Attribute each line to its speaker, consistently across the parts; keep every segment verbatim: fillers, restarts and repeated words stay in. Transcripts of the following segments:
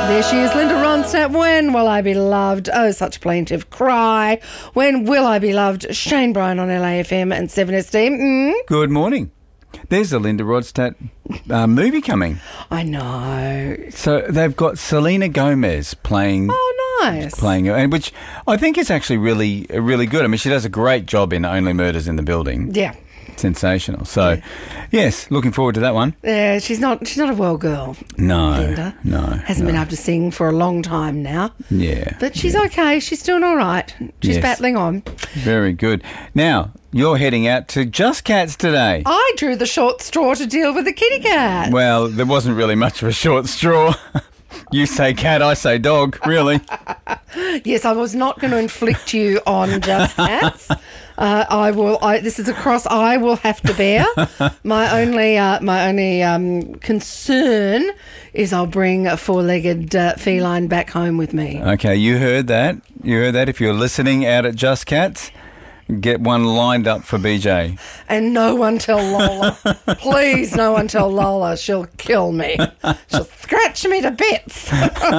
Speaker 1: There she is, Linda Ronstadt. When will I be loved? Oh, such a plaintive cry. When will I be loved? Shane Bryan on L A F M and seven S D. Mm?
Speaker 2: Good morning. There's a Linda Ronstadt uh, movie coming.
Speaker 1: I know.
Speaker 2: So they've got Selena Gomez playing.
Speaker 1: Oh, nice.
Speaker 2: Playing her, and which I think is actually really, really good. I mean, she does a great job in Only Murders in the Building.
Speaker 1: Yeah.
Speaker 2: Sensational. So, yeah. Yes, looking forward to that one.
Speaker 1: Yeah, she's not she's not a well girl.
Speaker 2: No,
Speaker 1: Linda.
Speaker 2: no.
Speaker 1: Hasn't
Speaker 2: no.
Speaker 1: been able to sing for a long time now.
Speaker 2: Yeah.
Speaker 1: But she's
Speaker 2: yeah.
Speaker 1: okay. She's doing all right. She's
Speaker 2: Yes.
Speaker 1: battling on.
Speaker 2: Very good. Now, you're heading out to Just Cats today.
Speaker 1: I drew the short straw to deal with the kitty cat.
Speaker 2: Well, there wasn't really much of a short straw. You say cat, I say dog, really.
Speaker 1: Yes, I was not going to inflict you on Just Cats. Uh, I will. I, this is a cross I will have to bear. My only, uh, my only um, concern is I'll bring a four-legged uh, feline back home with me.
Speaker 2: Okay, you heard that. You heard that. If you're listening out at Just Cats, get one lined up for B J.
Speaker 1: And no one tell Lola. Please, no one tell Lola. She'll kill me. She'll scratch me to bits.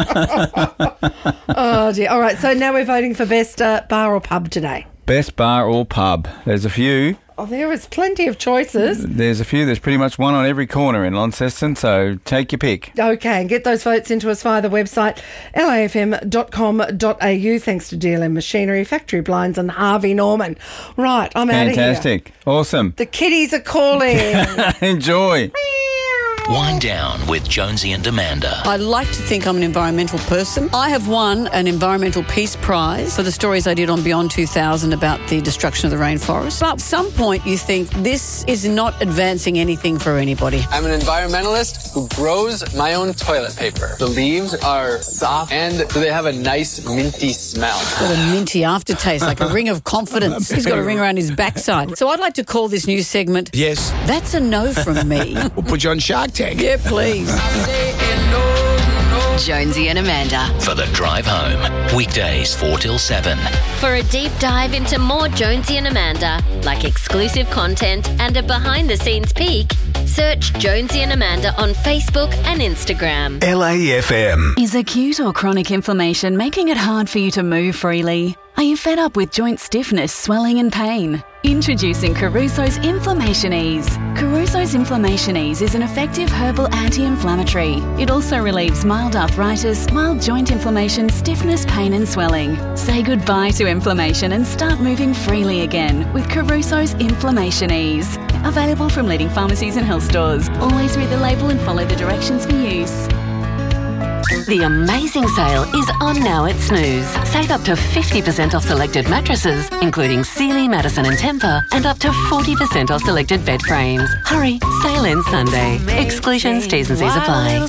Speaker 1: Oh, dear. All right, so now we're voting for best uh, bar or pub today.
Speaker 2: Best bar or pub. There's a few.
Speaker 1: Oh, there is plenty of choices.
Speaker 2: There's a few. There's pretty much one on every corner in Launceston, so take your pick.
Speaker 1: Okay, and get those votes into us via the website L A F M dot com dot A U. Thanks to D L M Machinery, Factory Blinds and Harvey Norman. Right, I'm out of here.
Speaker 2: Fantastic. Awesome.
Speaker 1: The kitties are calling.
Speaker 2: Enjoy.
Speaker 3: Wind Down with Jonesy and Amanda.
Speaker 4: I like to think I'm an environmental person. I have won an Environmental Peace Prize for the stories I did on Beyond two thousand about the destruction of the rainforest. But at some point you think this is not advancing anything for anybody.
Speaker 5: I'm an environmentalist who grows my own toilet paper. The leaves are soft and they have a nice minty smell.
Speaker 4: Got a minty aftertaste, like a ring of confidence. He's got a ring around his backside. So I'd like to call this new segment,
Speaker 6: Yes.
Speaker 4: That's a No from Me.
Speaker 6: We'll put you on Shark Tank.
Speaker 4: Yeah, please.
Speaker 7: Jonesy and Amanda.
Speaker 3: For the drive home. Weekdays four till seven.
Speaker 8: For a deep dive into more Jonesy and Amanda, like exclusive content and a behind-the-scenes peek, search Jonesy and Amanda on Facebook and Instagram.
Speaker 6: L A F M.
Speaker 9: Is acute or chronic inflammation making it hard for you to move freely? Are you fed up with joint stiffness, swelling and pain? Introducing Caruso's Inflammation Ease. Caruso's Inflammation Ease is an effective herbal anti-inflammatory. It also relieves mild arthritis, mild joint inflammation, stiffness, pain and swelling. Say goodbye to inflammation and start moving freely again with Caruso's Inflammation Ease. Available from leading pharmacies and health stores. Always read the label and follow the directions for use.
Speaker 7: The amazing sale is on now at Snooze. Save up to fifty percent off selected mattresses, including Sealy, Madison and Tempur, and up to forty percent off selected bed frames. Hurry, sale ends Sunday. Exclusions, T's and C's apply.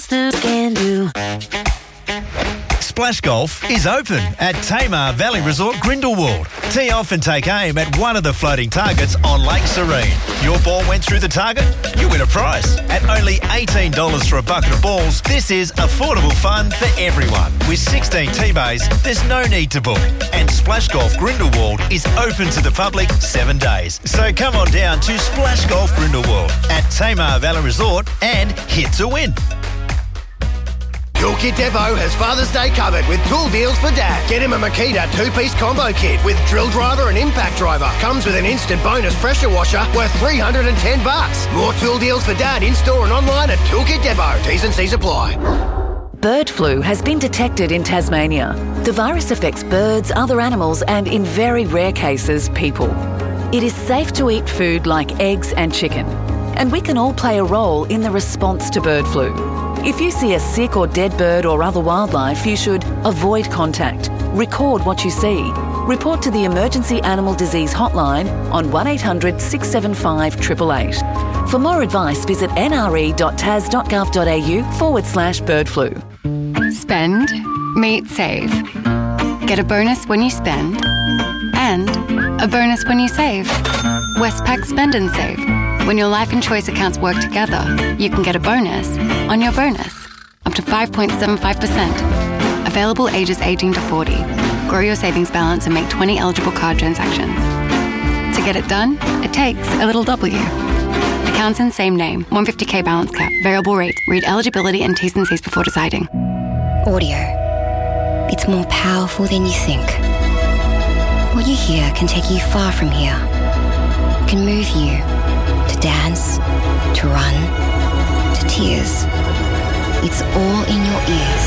Speaker 10: Splash Golf is open at Tamar Valley Resort Grindelwald. Tee off and take aim at one of the floating targets on Lake Serene. Your ball went through the target, you win a prize. At only eighteen dollars for a bucket of balls, this is affordable fun for everyone. With sixteen tee bays, there's no need to book. And Splash Golf Grindelwald is open to the public seven days. So come on down to Splash Golf Grindelwald at Tamar Valley Resort and hit to win.
Speaker 11: Toolkit Depot has Father's Day covered with tool deals for Dad. Get him a Makita two-piece combo kit with drill driver and impact driver. Comes with an instant bonus pressure washer worth three hundred ten bucks. More tool deals for Dad in-store and online at Toolkit Depot. T's and C's apply.
Speaker 12: Bird flu has been detected in Tasmania. The virus affects birds, other animals and, in very rare cases, people. It is safe to eat food like eggs and chicken. And we can all play a role in the response to bird flu. If you see a sick or dead bird or other wildlife, you should avoid contact, record what you see, report to the Emergency Animal Disease Hotline on one eight hundred six seven five eight eight eight. For more advice, visit nre.tas.gov.au forward slash bird flu.
Speaker 13: Spend, meet, save. Get a bonus when you spend and a bonus when you save. Westpac Spend and Save. When your life and choice accounts work together, you can get a bonus on your bonus, up to five point seven five percent. Available ages eighteen to forty. Grow your savings balance and make twenty eligible card transactions. To get it done, it takes a little W. Accounts in same name, one hundred fifty thousand balance cap, variable rate. Read eligibility and T's and C's before deciding.
Speaker 14: Audio. It's more powerful than you think. What you hear can take you far from here. It can move you to dance, to run, to tears. It's all in your ears.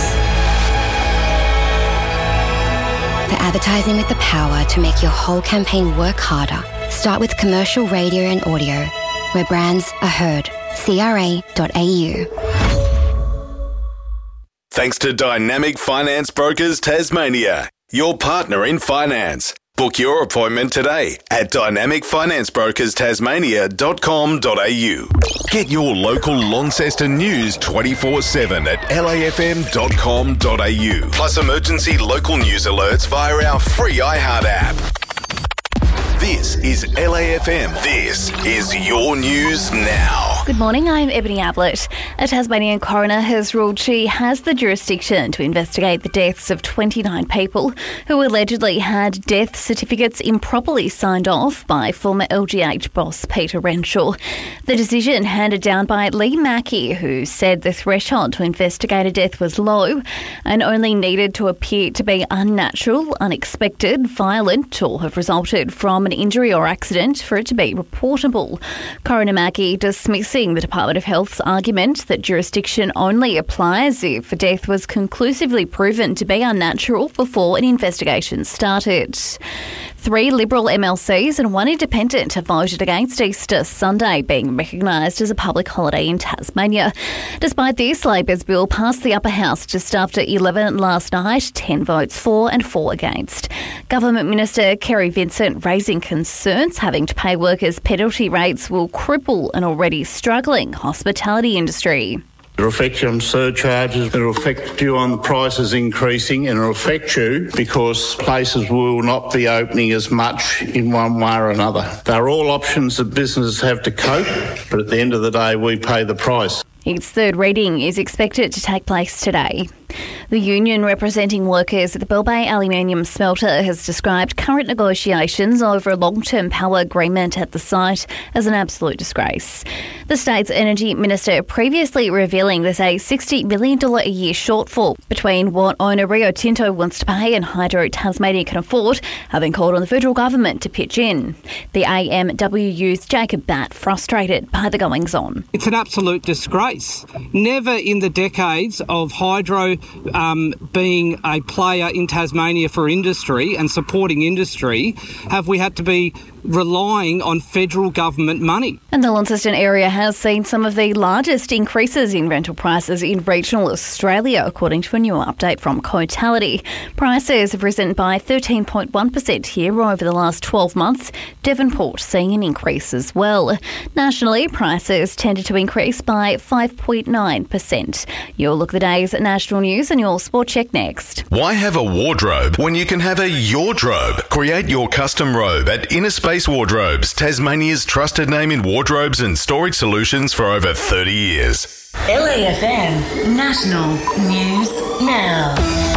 Speaker 14: For advertising with the power to make your whole campaign work harder, start with commercial radio and audio, where brands are heard. C R A dot A U.
Speaker 6: Thanks to Dynamic Finance Brokers Tasmania, your partner in finance. Book your appointment today at dynamic finance brokers tasmania dot com dot a u. Get your local Launceston news twenty-four seven at l a f m dot com dot a u. Plus emergency local news alerts via our free iHeart app. This is L A F M. This is your news now.
Speaker 15: Good morning, I'm Ebony Ablett. A Tasmanian coroner has ruled she has the jurisdiction to investigate the deaths of twenty-nine people who allegedly had death certificates improperly signed off by former L G H boss Peter Renshaw. The decision handed down by Lee Mackey, who said the threshold to investigate a death was low and only needed to appear to be unnatural, unexpected, violent, or have resulted from an injury or accident for it to be reportable. Coroner Mackey dismissing the Department of Health's argument that jurisdiction only applies if a death was conclusively proven to be unnatural before an investigation started. Three Liberal M L Cs and one Independent have voted against Easter Sunday being recognised as a public holiday in Tasmania. Despite this, Labor's bill passed the upper house just after eleven last night, ten votes for and four against. Government Minister Kerry Vincent raising concerns having to pay workers penalty rates will cripple an already struggling hospitality industry.
Speaker 16: It'll affect you on surcharges, it'll affect you on the prices increasing, and it'll affect you because places will not be opening as much in one way or another. They're all options that businesses have to cope, but at the end of the day, we pay the price.
Speaker 15: Its third reading is expected to take place today. The union representing workers at the Bell Bay Aluminium Smelter has described current negotiations over a long-term power agreement at the site as an absolute disgrace. The state's Energy Minister previously revealing there's a sixty million dollars a year shortfall between what owner Rio Tinto wants to pay and Hydro Tasmania can afford, having called on the federal government to pitch in. The A M W U's Jacob Batt frustrated by the goings-on.
Speaker 17: It's an absolute disgrace. Never in the decades of Hydro Um, being a player in Tasmania for industry and supporting industry, have we had to be relying on federal government money.
Speaker 15: And the Launceston area has seen some of the largest increases in rental prices in regional Australia, according to a new update from Cotality. Prices have risen by thirteen point one percent here over the last twelve months, Devonport seeing an increase as well. Nationally, prices tended to increase by five point nine percent. You'll look at the day's national news and your sport check next.
Speaker 6: Why have a wardrobe when you can have a Yordrobe? Create your custom robe at Inner Space Wardrobes, Tasmania's trusted name in wardrobes and storage solutions for over thirty years.
Speaker 18: L A F M National News Now.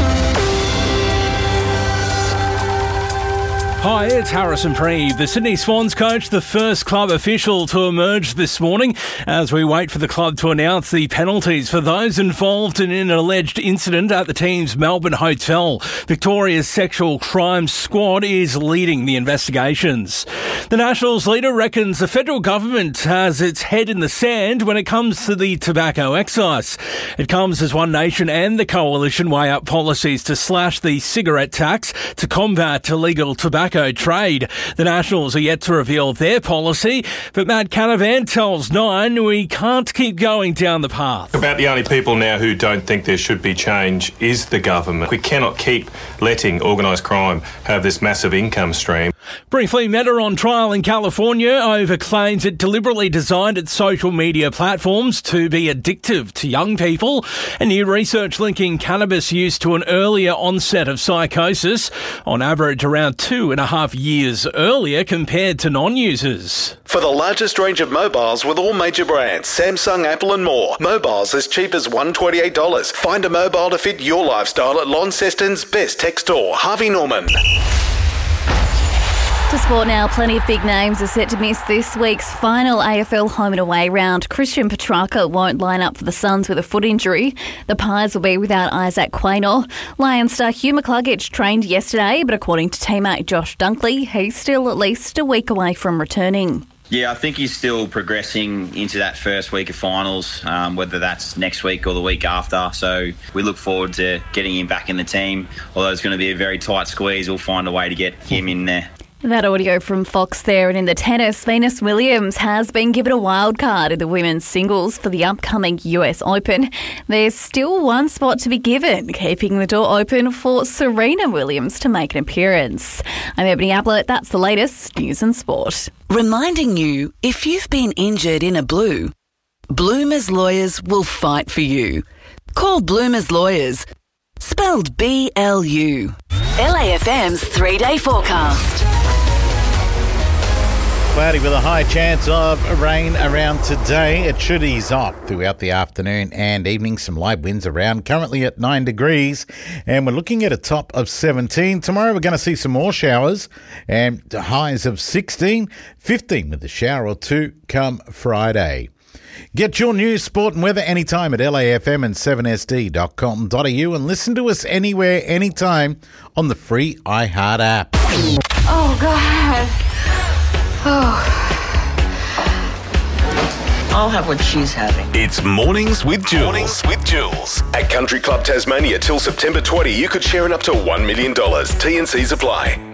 Speaker 19: Hi, it's Harrison Preeve. The Sydney Swans coach, the first club official to emerge this morning as we wait for the club to announce the penalties for those involved in an alleged incident at the team's Melbourne hotel. Victoria's Sexual Crimes Squad is leading the investigations. The Nationals leader reckons the federal government has its head in the sand when it comes to the tobacco excise. It comes as One Nation and the Coalition weigh up policies to slash the cigarette tax to combat illegal tobacco trade. The Nationals are yet to reveal their policy, but Matt Canavan tells Nine we can't keep going down the path.
Speaker 20: About the only people now who don't think there should be change is the government. We cannot keep letting organised crime have this massive income stream.
Speaker 19: Briefly, Meta on trial in California over claims it deliberately designed its social media platforms to be addictive to young people, and new research linking cannabis use to an earlier onset of psychosis, on average around two and a half years earlier compared to non-users.
Speaker 6: For the largest range of mobiles with all major brands, Samsung, Apple and more, mobiles as cheap as one hundred twenty-eight dollars. Find a mobile to fit your lifestyle at Launceston's best tech store, Harvey Norman.
Speaker 15: To sport now, plenty of big names are set to miss this week's final A F L home and away round. Christian Petrarca won't line up for the Suns with a foot injury. The Pies will be without Isaac Quaynor. Lions star Hugh McCluggage trained yesterday, but according to teammate Josh Dunkley, he's still at least a week away from returning.
Speaker 21: Yeah, I think he's still progressing into that first week of finals, um, whether that's next week or the week after. So we look forward to getting him back in the team. Although it's going to be a very tight squeeze, we'll find a way to get him in there.
Speaker 15: That audio from Fox there. And in the tennis, Venus Williams has been given a wild card in the women's singles for the upcoming U S Open. There's still one spot to be given, keeping the door open for Serena Williams to make an appearance. I'm Ebony Ablett. That's the latest news and sport.
Speaker 22: Reminding you, if you've been injured in a blue, Bloomers Lawyers will fight for you. Call Bloomers Lawyers, spelled B L U.
Speaker 12: L A F M's three-day forecast.
Speaker 23: Cloudy with a high chance of rain around today. It should ease off throughout the afternoon and evening. Some light winds around, currently at nine degrees, and we're looking at a top of seventeen. Tomorrow we're going to see some more showers and highs of sixteen, fifteen with a shower or two come Friday. Get your news, sport and weather anytime at L A F M and seven S D dot com dot A U and listen to us anywhere, anytime on the free iHeart app.
Speaker 24: Oh, God. Oh. I'll have what she's having.
Speaker 6: It's Mornings with Jules. Mornings with Jules. At Country Club Tasmania till September twentieth, you could share in up to one million dollars. T and C's apply.